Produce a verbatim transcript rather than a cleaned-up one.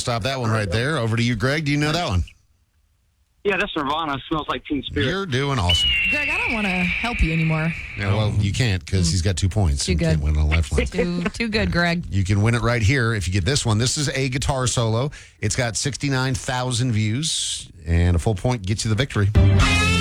stop that one right there. Over to you, Greg. Do you know that one? Yeah, that's Nirvana. Smells Like Teen Spirit. You're doing awesome. Greg, I don't want to help you anymore. Yeah, well, you can't because he's got two points. Too You good. can't win on the lifeline. Too, too good, Greg. You can win it right here if you get this one. This is a guitar solo. It's got sixty-nine thousand views, and a full point gets you the victory.